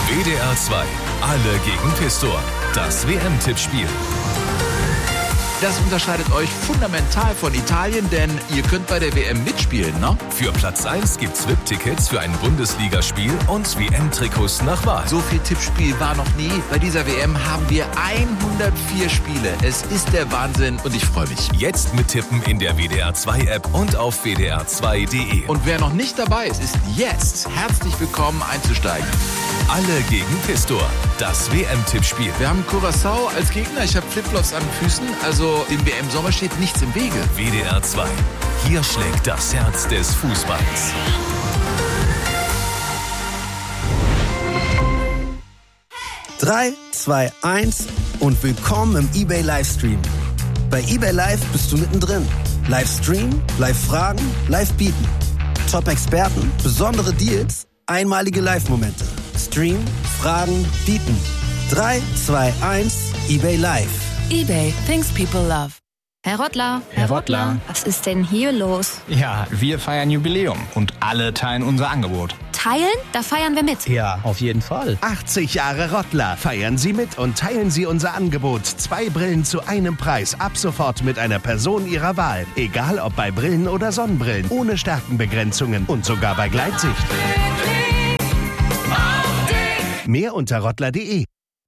WDR 2, alle gegen Pistor. Das WM-Tippspiel. Das unterscheidet euch fundamental von Italien, denn ihr könnt bei der WM mitspielen, ne? Für Platz 1 gibt's VIP-Tickets für ein Bundesligaspiel und WM-Trikots nach Wahl. So viel Tippspiel war noch nie. Bei dieser WM haben wir 104 Spiele. Es ist der Wahnsinn und ich freue mich. Jetzt mittippen in der WDR 2 App und auf wdr2.de. Und wer noch nicht dabei ist, ist jetzt herzlich willkommen einzusteigen. Alle gegen Pistor. Das WM-Tippspiel. Wir haben Curaçao als Gegner. Ich habe Flipflops an den Füßen. Also dem WM-Sommer steht nichts im Wege. WDR 2. Hier schlägt das Herz des Fußballs. Drei, 2, 1 und willkommen im eBay Livestream. Bei eBay Live bist du mittendrin. Livestream, Live-Fragen, Live-Bieten. Top-Experten, besondere Deals, einmalige Live-Momente. Stream, Fragen, Bieten. 3, 2, 1, eBay Live. eBay, things people love. Herr Rottler. Herr Rottler. Was ist denn hier los? Ja, wir feiern Jubiläum und alle teilen unser Angebot. Teilen? Da feiern wir mit. Ja, auf jeden Fall. 80 Jahre Rottler. Feiern Sie mit und teilen Sie unser Angebot. 2 Brillen zu einem Preis. Ab sofort mit einer Person Ihrer Wahl. Egal ob bei Brillen oder Sonnenbrillen. Ohne Stärkenbegrenzungen und sogar bei Gleitsicht. Mehr unter rottler.de.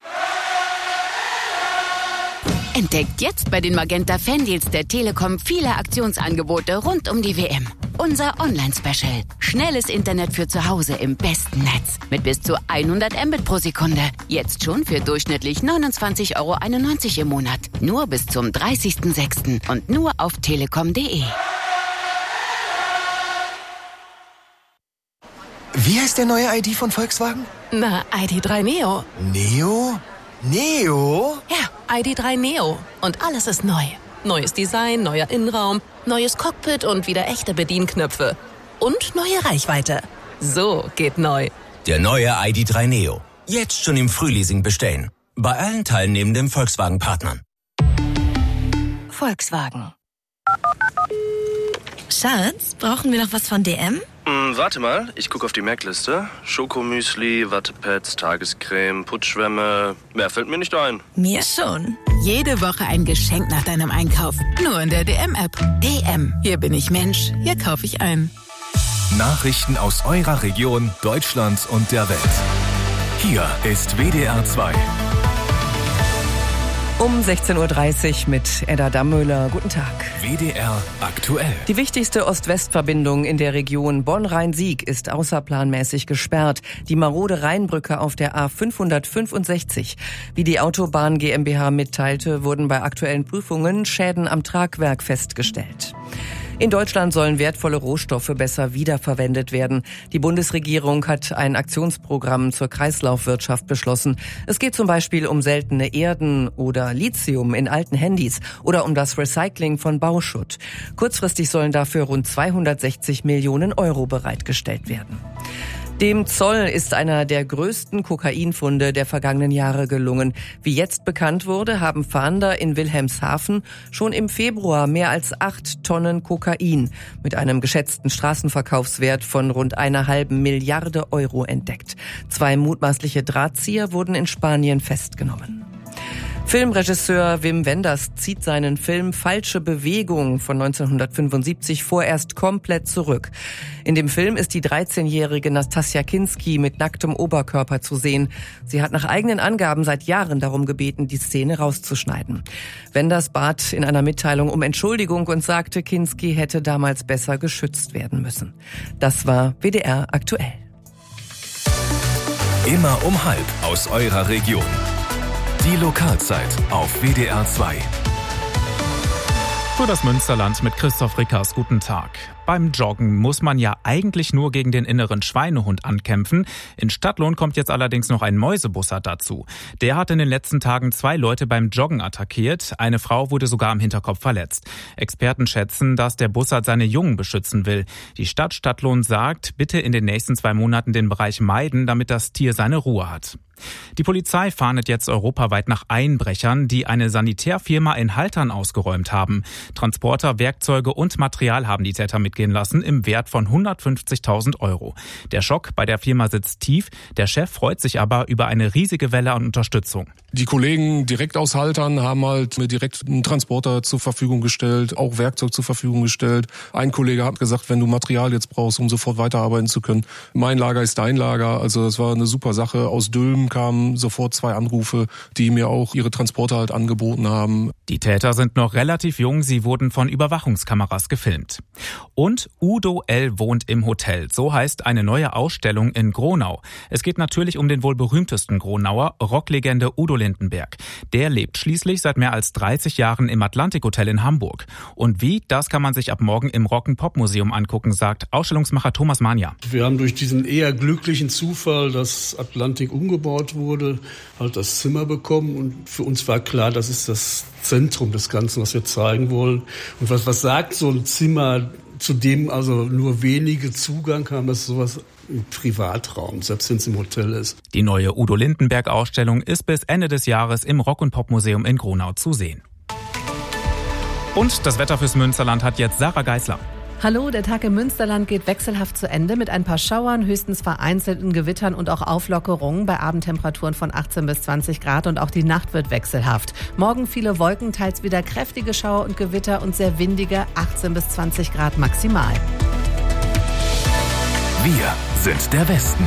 Entdeckt jetzt bei den Magenta Fandeals der Telekom viele Aktionsangebote rund um die WM. Unser Online-Special. Schnelles Internet für zu Hause im besten Netz. Mit bis zu 100 Mbit pro Sekunde. Jetzt schon für durchschnittlich 29,91 € im Monat. Nur bis zum 30.06. und nur auf telekom.de. Wie heißt der neue ID von Volkswagen? Na, ID.3 Neo. Neo? Neo? Ja, ID.3 Neo. Und alles ist neu. Neues Design, neuer Innenraum, neues Cockpit und wieder echte Bedienknöpfe. Und neue Reichweite. So geht neu. Der neue ID.3 Neo. Jetzt schon im Frühleasing bestellen. Bei allen teilnehmenden Volkswagen-Partnern. Volkswagen. Schatz, brauchen wir noch was von DM? Warte mal, ich gucke auf die Merkliste. Schokomüsli, Wattepads, Tagescreme, Putzschwämme. Mehr fällt mir nicht ein. Mir schon. Jede Woche ein Geschenk nach deinem Einkauf. Nur in der DM-App. DM. Hier bin ich Mensch. Hier kaufe ich ein. Nachrichten aus eurer Region, Deutschland und der Welt. Hier ist WDR 2. Um 16.30 Uhr mit Edda Dammöhler. Guten Tag. WDR aktuell. Die wichtigste Ost-West-Verbindung in der Region Bonn-Rhein-Sieg ist außerplanmäßig gesperrt. Die marode Rheinbrücke auf der A565. Wie die Autobahn GmbH mitteilte, wurden bei aktuellen Prüfungen Schäden am Tragwerk festgestellt. In Deutschland sollen wertvolle Rohstoffe besser wiederverwendet werden. Die Bundesregierung hat ein Aktionsprogramm zur Kreislaufwirtschaft beschlossen. Es geht zum Beispiel um seltene Erden oder Lithium in alten Handys oder um das Recycling von Bauschutt. Kurzfristig sollen dafür rund 260 Millionen € bereitgestellt werden. Dem Zoll ist einer der größten Kokainfunde der vergangenen Jahre gelungen. Wie jetzt bekannt wurde, haben Fahnder in Wilhelmshaven schon im Februar mehr als 8 Tonnen Kokain mit einem geschätzten Straßenverkaufswert von rund 1,5 Milliarde € entdeckt. 2 mutmaßliche Drahtzieher wurden in Spanien festgenommen. Filmregisseur Wim Wenders zieht seinen Film Falsche Bewegung von 1975 vorerst komplett zurück. In dem Film ist die 13-jährige Nastassja Kinski mit nacktem Oberkörper zu sehen. Sie hat nach eigenen Angaben seit Jahren darum gebeten, die Szene rauszuschneiden. Wenders bat in einer Mitteilung um Entschuldigung und sagte, Kinski hätte damals besser geschützt werden müssen. Das war WDR aktuell. Immer um 12:30 aus eurer Region. Die Lokalzeit auf WDR 2. Für das Münsterland mit Christoph Rickers. Guten Tag. Beim Joggen muss man ja eigentlich nur gegen den inneren Schweinehund ankämpfen. In Stadtlohn kommt jetzt allerdings noch ein Mäusebussard dazu. Der hat in den letzten Tagen 2 Leute beim Joggen attackiert. Eine Frau wurde sogar am Hinterkopf verletzt. Experten schätzen, dass der Bussard seine Jungen beschützen will. Die Stadt Stadtlohn sagt, bitte in den nächsten 2 Monaten den Bereich meiden, damit das Tier seine Ruhe hat. Die Polizei fahndet jetzt europaweit nach Einbrechern, die eine Sanitärfirma in Haltern ausgeräumt haben. Transporter, Werkzeuge und Material haben die Täter mitgebracht. ausgehen lassen im Wert von 150.000 €. Der Schock bei der Firma sitzt tief. Der Chef freut sich aber über eine riesige Welle an Unterstützung. Die Kollegen direkt aus Haltern haben halt mir direkt einen Transporter zur Verfügung gestellt, auch Werkzeug zur Verfügung gestellt. Ein Kollege hat gesagt, wenn du Material jetzt brauchst, um sofort weiterarbeiten zu können, mein Lager ist dein Lager. Also das war eine super Sache. Aus Dülmen kamen sofort 2 Anrufe, die mir auch ihre Transporter halt angeboten haben. Die Täter sind noch relativ jung, sie wurden von Überwachungskameras gefilmt. Und Udo L. wohnt im Hotel, so heißt eine neue Ausstellung in Gronau. Es geht natürlich um den wohl berühmtesten Gronauer, Rocklegende Udo Lindenberg. Der lebt schließlich seit mehr als 30 Jahren im Atlantik Hotel in Hamburg. Und wie, das kann man sich ab morgen im Rock'n'Pop-Museum angucken, sagt Ausstellungsmacher Thomas Mania. Wir haben durch diesen eher glücklichen Zufall, dass Atlantik umgebaut wurde, halt das Zimmer bekommen. Und für uns war klar, das ist das Zentrum des Ganzen, was wir zeigen wollen. Und was sagt so ein Zimmer, zu dem also nur wenige Zugang haben, das ist sowas im Privatraum, selbst wenn es im Hotel ist. Die neue Udo Lindenberg-Ausstellung ist bis Ende des Jahres im Rock'n'Pop-Museum in Gronau zu sehen. Und das Wetter fürs Münsterland hat jetzt Sarah Geisler. Hallo, der Tag im Münsterland geht wechselhaft zu Ende mit ein paar Schauern, höchstens vereinzelten Gewittern und auch Auflockerungen bei Abendtemperaturen von 18 bis 20 Grad und auch die Nacht wird wechselhaft. Morgen viele Wolken, teils wieder kräftige Schauer und Gewitter und sehr windige 18 bis 20 Grad maximal. Wir sind der Westen.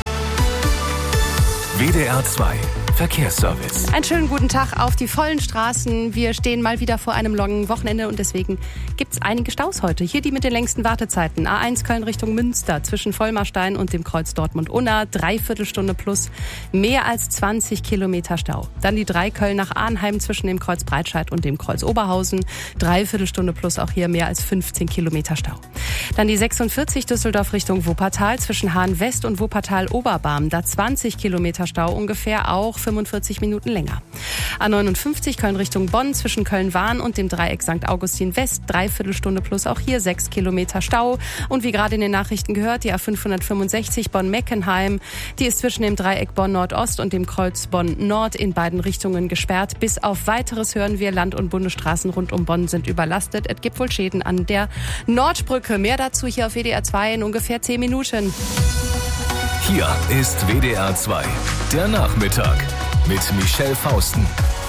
WDR 2 Verkehrsservice. Einen schönen guten Tag auf die vollen Straßen. Wir stehen mal wieder vor einem langen Wochenende und deswegen gibt es einige Staus heute. Hier die mit den längsten Wartezeiten. A1 Köln Richtung Münster zwischen Vollmarstein und dem Kreuz Dortmund-Unna. 3/4 Stunde plus. Mehr als 20 Kilometer Stau. Dann die 3 Köln nach Arnheim zwischen dem Kreuz Breitscheid und dem Kreuz Oberhausen. 3/4 Stunde plus, auch hier mehr als 15 Kilometer Stau. Dann die 46 Düsseldorf Richtung Wuppertal zwischen Hahn West und Wuppertal Oberbarm. Da 20 Kilometer Stau ungefähr, auch 45 Minuten länger. A59 Köln Richtung Bonn zwischen Köln-Wahn und dem Dreieck St. Augustin West. 3/4 Stunde plus, auch hier 6 Kilometer Stau. Und wie gerade in den Nachrichten gehört, die A565 Bonn-Meckenheim. Die ist zwischen dem Dreieck Bonn-Nordost und dem Kreuz Bonn-Nord in beiden Richtungen gesperrt. Bis auf Weiteres hören wir, Land- und Bundesstraßen rund um Bonn sind überlastet. Es gibt wohl Schäden an der Nordbrücke. Mehr dazu hier auf WDR 2 in ungefähr 10 Minuten. Hier ist WDR 2, der Nachmittag mit Michelle Fausten.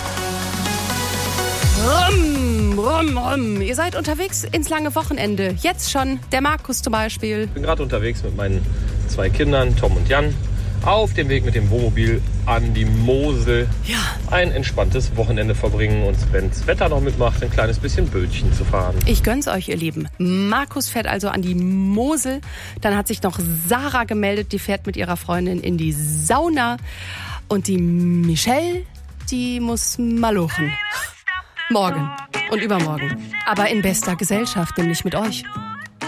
Ihr seid unterwegs ins lange Wochenende. Jetzt schon der Markus zum Beispiel. Ich bin gerade unterwegs mit meinen 2 Kindern, Tom und Jan, auf dem Weg mit dem Wohnmobil an die Mosel. Ja. Ein entspanntes Wochenende verbringen und wenn das Wetter noch mitmacht, ein kleines bisschen Bötchen zu fahren. Ich gönn's euch, ihr Lieben. Markus fährt also an die Mosel. Dann hat sich noch Sarah gemeldet, die fährt mit ihrer Freundin in die Sauna. Und die Michelle, die muss malochen. Morgen und übermorgen. Aber in bester Gesellschaft, nämlich mit euch.